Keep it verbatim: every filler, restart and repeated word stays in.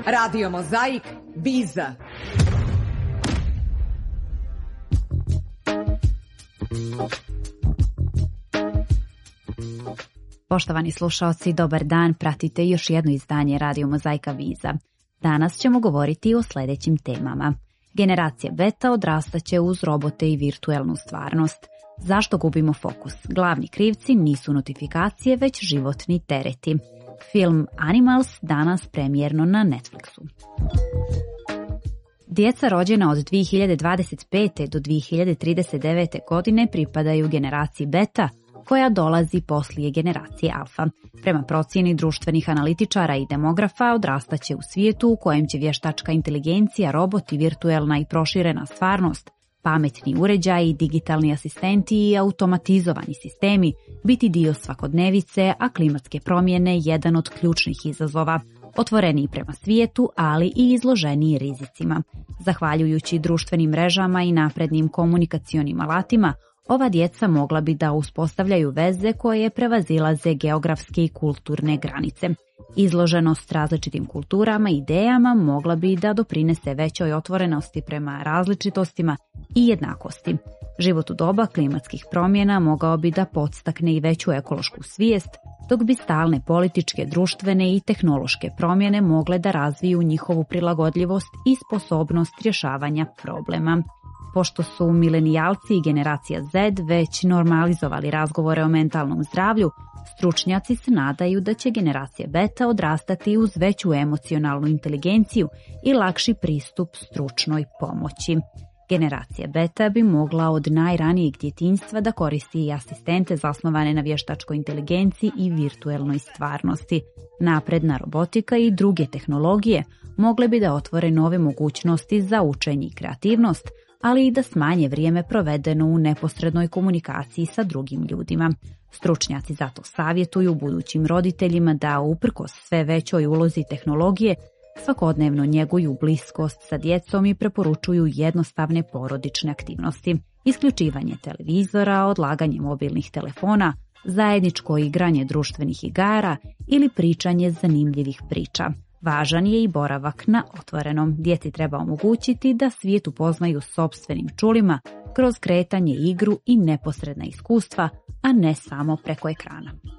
Radio Mozaik, Biza. Poštovani slušaoci, dobar dan, pratite još jedno izdanje Radio Mozaika Viza. Danas ćemo govoriti o sljedećim temama. Generacija beta odrastaće uz robote i virtuelnu stvarnost. Zašto gubimo fokus? Glavni krivci nisu notifikacije, već životni tereti. Film Animals danas premijerno na Netflixu. Djeca rođena od dvije hiljade dvadeset pete do dvije hiljade trideset devete godine pripadaju generaciji beta, koja dolazi poslije generacije alfa. Prema procjeni društvenih analitičara i demografa, odrastaće u svijetu u kojem će vještačka inteligencija, roboti, virtuelna i proširena stvarnost, pametni uređaji, digitalni asistenti i automatizovani sistemi biti dio svakodnevice, a klimatske promjene jedan od ključnih izazova, otvoreniji prema svijetu, ali i izloženiji rizicima. Zahvaljujući društvenim mrežama i naprednim komunikacionim alatima, ova djeca mogla bi da uspostavljaju veze koje prevazilaze geografske i kulturne granice. Izloženost različitim kulturama i idejama mogla bi da doprinese većoj otvorenosti prema različitostima i jednakosti. Život u doba klimatskih promjena mogao bi da podstakne i veću ekološku svijest, dok bi stalne političke, društvene i tehnološke promjene mogle da razviju njihovu prilagodljivost i sposobnost rješavanja problema. Pošto su milenijalci i generacija Z već normalizovali razgovore o mentalnom zdravlju, stručnjaci se nadaju da će generacija beta odrastati uz veću emocionalnu inteligenciju i lakši pristup stručnoj pomoći. Generacija beta bi mogla od najranijeg djetinjstva da koristi i asistente zasnovane na vještačkoj inteligenciji i virtuelnoj stvarnosti. Napredna robotika i druge tehnologije mogle bi da otvore nove mogućnosti za učenje i kreativnost, ali i da smanje vrijeme provedeno u neposrednoj komunikaciji sa drugim ljudima. Stručnjaci zato savjetuju budućim roditeljima da uprkos sve većoj ulozi tehnologije svakodnevno njeguju bliskost sa djecom i preporučuju jednostavne porodične aktivnosti, isključivanje televizora, odlaganje mobilnih telefona, zajedničko igranje društvenih igara ili pričanje zanimljivih priča. Važan je i boravak na otvorenom. Djeci treba omogućiti da svijet upoznaju sopstvenim čulima kroz kretanje, igru i neposredna iskustva, a ne samo preko ekrana.